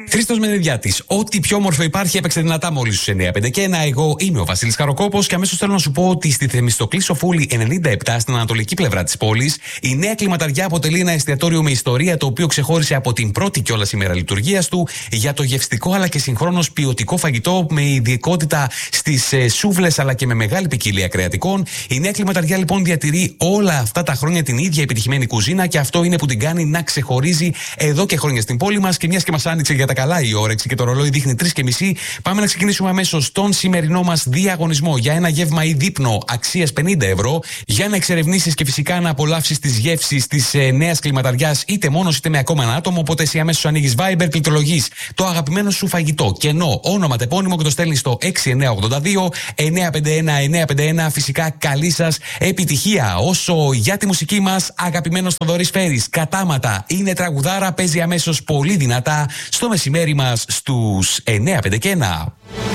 Χρήστος Μενεδιάτης, ό,τι πιο όμορφο υπάρχει έπαιξε δυνατά μόλις στους 9-5-1. Εγώ είμαι ο Βασίλης Χαροκόπος και αμέσως θέλω να σου πω ότι στη Θεμιστοκλή Σοφούλη 97, στην ανατολική πλευρά της πόλης, η νέα κλιματαριά αποτελεί ένα εστιατόριο με ιστορία, το οποίο ξεχώρισε από την πρώτη κιόλας ημέρα λειτουργίας του για το γευστικό αλλά και συγχρόνως ποιοτικό φαγητό, με ειδικότητα στις σούβλες αλλά και με μεγάλη ποικιλία κρεατικών. Η νέα κλιματαριά λοιπόν διατηρεί όλα αυτά τα χρόνια την ίδια επιτυχημένη κουζίνα και αυτό είναι που την κάνει να ξεχωρίζει εδώ και χρόνια στην πόλη μας. Και μιας και μας άνοιξε για τα καλά η όρεξη και το ρολόι δείχνει 3:30, πάμε να ξεκινήσουμε αμέσως τον σημερινό μας διαγωνισμό για ένα γεύμα ή δείπνο αξίας 50 ευρώ, για να εξερευνήσεις και φυσικά να απολαύσεις τις γεύσεις της νέας κλιματαριάς, είτε μόνος είτε με ακόμα ένα άτομο. Οπότε εσύ αμέσως ανοίγεις Viber, πληκτρολογείς το αγαπημένο σου φαγητό, κενό, όνομα, τεπώνυμο και το στέλνεις στο 6982 951 951. Φυσικά καλή σας επιτυχία. Όσο για τη μουσική μας, αγαπημένος Θοδωρής Φέρης, Κατάματα, είναι τραγουδάρα, παίζει αμέσως πολύ δυνατά στο μεσημέρι μας στους 9-5-1.